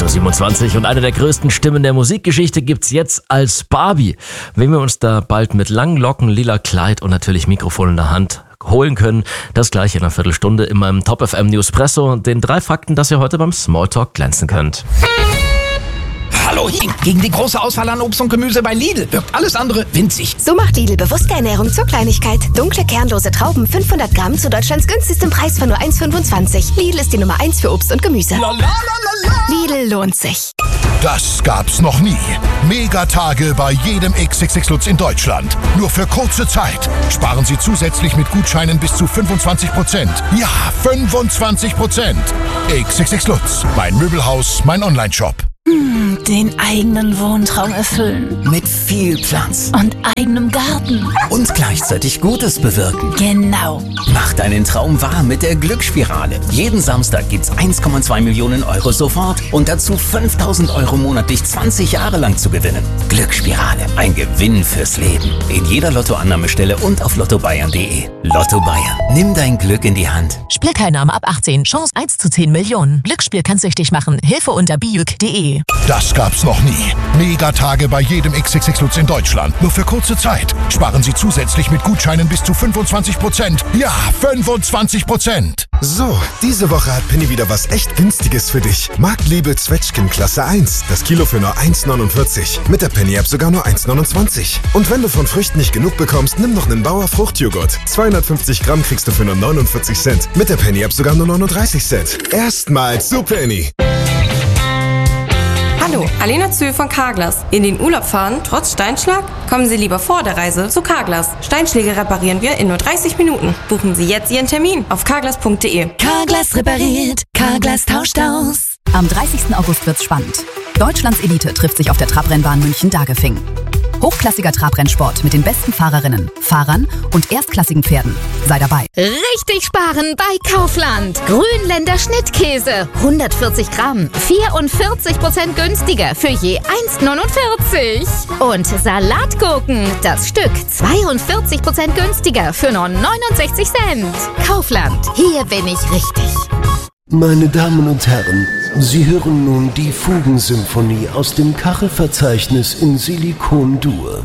7:27 und eine der größten Stimmen der Musikgeschichte gibt's jetzt als Barbie. Wenn wir uns da bald mit langen Locken, lila Kleid und natürlich Mikrofon in der Hand holen können, das gleich in einer Viertelstunde in meinem Top FM Newspresso, den 3 Fakten, dass ihr heute beim Smalltalk glänzen könnt. Halloween! Gegen die große Auswahl an Obst und Gemüse bei Lidl wirkt alles andere winzig. So macht Lidl bewusste Ernährung zur Kleinigkeit. Dunkle, kernlose Trauben, 500 Gramm zu Deutschlands günstigstem Preis von nur 1,25. Lidl ist die Nummer 1 für Obst und Gemüse. Lidl lohnt sich. Das gab's noch nie. Megatage bei jedem XXX Lutz in Deutschland. Nur für kurze Zeit. Sparen Sie zusätzlich mit Gutscheinen bis zu 25%. Ja, 25%. XXX Lutz. Mein Möbelhaus, mein Onlineshop. Den eigenen Wohntraum erfüllen. Mit viel Platz. Und eigenem Garten. Und gleichzeitig Gutes bewirken. Genau. Mach deinen Traum wahr mit der Glücksspirale. Jeden Samstag gibt's 1,2 Millionen Euro sofort und dazu 5.000 Euro monatlich 20 Jahre lang zu gewinnen. Glücksspirale. Ein Gewinn fürs Leben. In jeder Lottoannahmestelle und auf lottobayern.de. Lotto Bayern. Nimm dein Glück in die Hand. Spielteilnahme ab 18. Chance 1 zu 10 Millionen. Glücksspiel kann süchtig machen. Hilfe unter biuk.de. Das gab's noch nie. Megatage bei jedem XXX Lutz in Deutschland. Nur für kurze Zeit. Sparen Sie zusätzlich mit Gutscheinen bis zu 25%. Ja, 25%. So, diese Woche hat Penny wieder was echt Günstiges für dich. Marktliebe Zwetschgen Klasse 1. Das Kilo für nur 1,49. Mit der Penny-App sogar nur 1,29. Und wenn du von Früchten nicht genug bekommst, nimm noch einen Bauer Fruchtjoghurt. 250 Gramm kriegst du für nur 49 Cent. Mit der Penny-App sogar nur 39 Cent. Erstmals zu Penny. Hallo, Alena Zühl von Carglass. In den Urlaub fahren, trotz Steinschlag? Kommen Sie lieber vor der Reise zu Carglass. Steinschläge reparieren wir in nur 30 Minuten. Buchen Sie jetzt Ihren Termin auf carglass.de. Carglass repariert, Carglass tauscht aus. Am 30. August wird's spannend. Deutschlands Elite trifft sich auf der Trabrennbahn München-Dagefing. Hochklassiger Trabrennsport mit den besten Fahrerinnen, Fahrern und erstklassigen Pferden. Sei dabei. Richtig sparen bei Kaufland. Grünländer Schnittkäse. 140 Gramm. 44% günstiger für je 1,49. Und Salatgurken. Das Stück 42% günstiger für nur 69 Cent. Kaufland. Hier bin ich richtig. Meine Damen und Herren, Sie hören nun die Fugensymphonie aus dem Kachelverzeichnis in Silikon-Dur.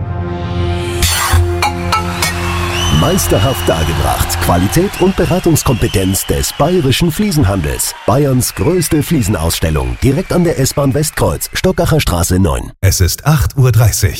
Meisterhaft dargebracht. Qualität und Beratungskompetenz des Bayerischen Fliesenhandels. Bayerns größte Fliesenausstellung. Direkt an der S-Bahn Westkreuz, Stockacher Straße 9. Es ist 8:30 Uhr.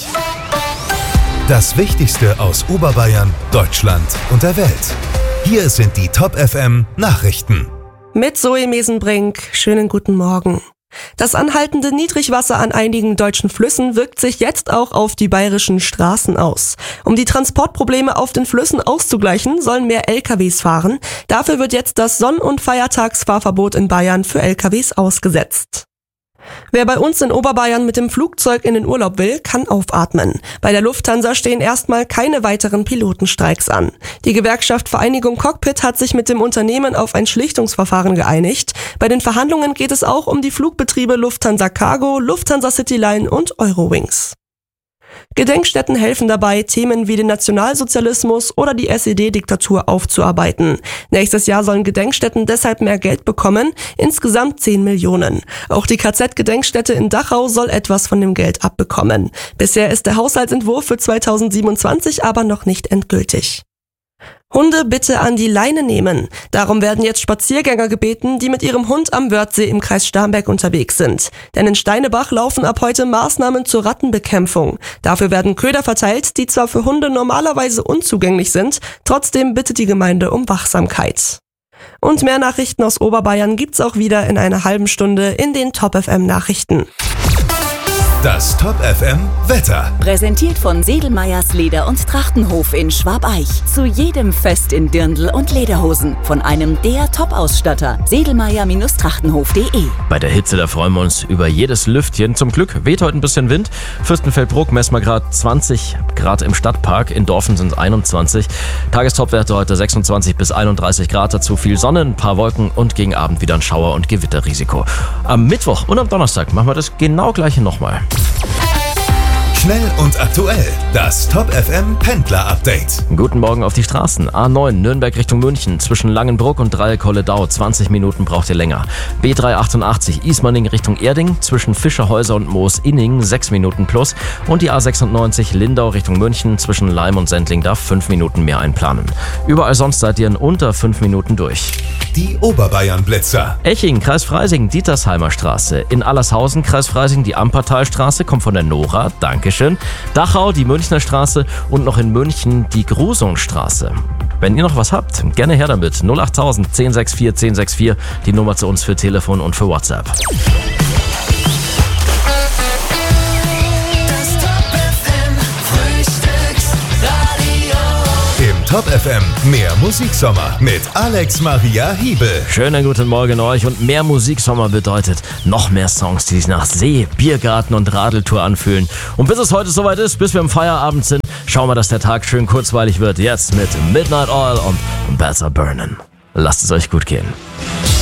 Das Wichtigste aus Oberbayern, Deutschland und der Welt. Hier sind die Top FM Nachrichten. Mit Zoe Mesenbrink, schönen guten Morgen. Das anhaltende Niedrigwasser an einigen deutschen Flüssen wirkt sich jetzt auch auf die bayerischen Straßen aus. Um die Transportprobleme auf den Flüssen auszugleichen, sollen mehr LKWs fahren. Dafür wird jetzt das Sonn- und Feiertagsfahrverbot in Bayern für LKWs ausgesetzt. Wer bei uns in Oberbayern mit dem Flugzeug in den Urlaub will, kann aufatmen. Bei der Lufthansa stehen erstmal keine weiteren Pilotenstreiks an. Die Gewerkschaft Vereinigung Cockpit hat sich mit dem Unternehmen auf ein Schlichtungsverfahren geeinigt. Bei den Verhandlungen geht es auch um die Flugbetriebe Lufthansa Cargo, Lufthansa Cityline und Eurowings. Gedenkstätten helfen dabei, Themen wie den Nationalsozialismus oder die SED-Diktatur aufzuarbeiten. Nächstes Jahr sollen Gedenkstätten deshalb mehr Geld bekommen, insgesamt 10 Millionen. Auch die KZ-Gedenkstätte in Dachau soll etwas von dem Geld abbekommen. Bisher ist der Haushaltsentwurf für 2027 aber noch nicht endgültig. Hunde bitte an die Leine nehmen. Darum werden jetzt Spaziergänger gebeten, die mit ihrem Hund am Wörthsee im Kreis Starnberg unterwegs sind. Denn in Steinebach laufen ab heute Maßnahmen zur Rattenbekämpfung. Dafür werden Köder verteilt, die zwar für Hunde normalerweise unzugänglich sind, trotzdem bittet die Gemeinde um Wachsamkeit. Und mehr Nachrichten aus Oberbayern gibt's auch wieder in einer halben Stunde in den Top FM Nachrichten. Das Top FM Wetter. Präsentiert von Sedelmeyers Leder- und Trachtenhof in Schwabeich. Zu jedem Fest in Dirndl und Lederhosen. Von einem der Top-Ausstatter. Sedelmeyer-Trachtenhof.de. Bei der Hitze, da freuen wir uns über jedes Lüftchen. Zum Glück weht heute ein bisschen Wind. Fürstenfeldbruck messen wir gerade 20 Grad im Stadtpark. In Dorfen sind es 21. Tagestopwerte heute 26 bis 31 Grad. Dazu viel Sonne, ein paar Wolken und gegen Abend wieder ein Schauer- und Gewitterrisiko. Am Mittwoch und am Donnerstag machen wir das genau gleiche nochmal. Schnell und aktuell. Das Top FM Pendler Update. Guten Morgen auf die Straßen. A9 Nürnberg Richtung München zwischen Langenbruck und Dreieck-Holledau. 20 Minuten braucht ihr länger. B388 Ismaning Richtung Erding zwischen Fischerhäuser und Moos-Inning 6 Minuten plus. Und die A96 Lindau Richtung München zwischen Leim und Sendling darf 5 Minuten mehr einplanen. Überall sonst seid ihr in unter 5 Minuten durch. Die Oberbayern-Blitzer. Eching, Kreis Freising, Dietersheimer Straße. In Allershausen, Kreis Freising, die Ampertalstraße, kommt von der Nora, Dankeschön. Dachau, die Münchner Straße und noch in München die Grusonstraße. Wenn ihr noch was habt, gerne her damit. 08000 1064 1064, die Nummer zu uns für Telefon und für WhatsApp. Top FM, mehr Musiksommer mit Alex Maria Hiebel. Schönen guten Morgen euch und mehr Musiksommer bedeutet noch mehr Songs, die sich nach See, Biergarten und Radeltour anfühlen. Und bis es heute soweit ist, bis wir im Feierabend sind, schauen wir, dass der Tag schön kurzweilig wird. Jetzt mit Midnight Oil und Better Burnin'. Lasst es euch gut gehen.